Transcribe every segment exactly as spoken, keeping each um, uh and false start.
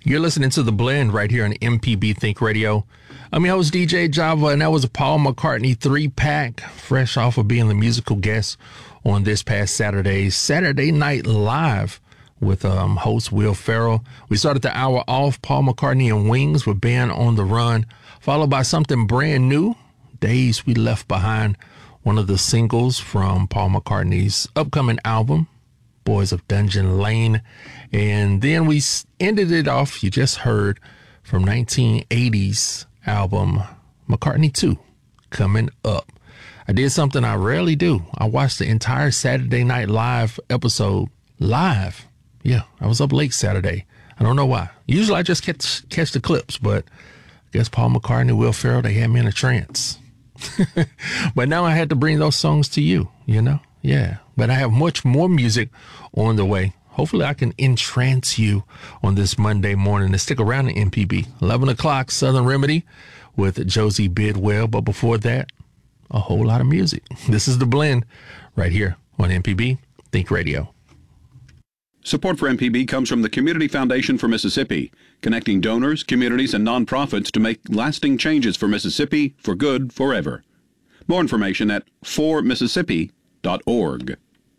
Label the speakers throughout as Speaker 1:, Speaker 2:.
Speaker 1: You're listening to The Blend right here on M P B Think Radio. I'm your host, D J Java, and that was a Paul McCartney three-pack, fresh off of being the musical guest on this past Saturday's Saturday Night Live with um, host Will Ferrell. We started the hour off, Paul McCartney and Wings with Band on the Run, followed by something brand new, Days We Left Behind, one of the singles from Paul McCartney's upcoming album, Boys of Dungeon Lane. And then we ended it off, you just heard, from nineteen eighties album McCartney two, Coming Up. I did something I rarely do. I watched the entire Saturday Night Live episode live. Yeah, I was up late Saturday. I don't know why. Usually I just catch, catch the clips, but I guess Paul McCartney, Will Ferrell, they had me in a trance. But now I had to bring those songs to you, you know? Yeah, but I have much more music on the way. Hopefully I can entrance you on this Monday morning. And stick around to M P B. eleven o'clock, Southern Remedy with Josie Bidwell. But before that, a whole lot of music. This is The Blend right here on M P B Think Radio.
Speaker 2: Support for M P B comes from the Community Foundation for Mississippi, connecting donors, communities, and nonprofits to make lasting changes for Mississippi for good forever. More information at for mississippi dot org.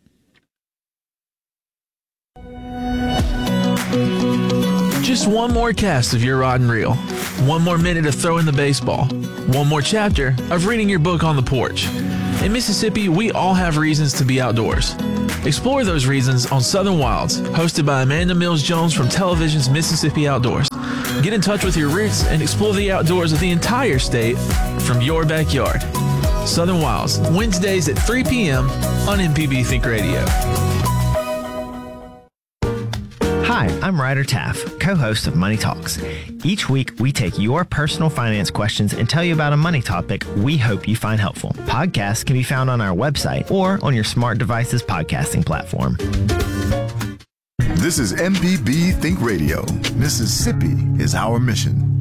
Speaker 3: Just one more cast of your rod and reel, one more minute of throwing the baseball, one more chapter of reading your book on the porch. In Mississippi, we all have reasons to be outdoors. Explore those reasons on Southern Wilds, hosted by Amanda Mills-Jones from television's Mississippi Outdoors. Get in touch with your roots and explore the outdoors of the entire state from your backyard. Southern Wilds, Wednesdays at three p.m. on M P B Think Radio.
Speaker 4: Hi, I'm Ryder Taff, co-host of Money Talks. Each week, we take your personal finance questions and tell you about a money topic we hope you find helpful. Podcasts can be found on our website or on your smart device's podcasting platform.
Speaker 5: This is M P B Think Radio. Mississippi is our mission.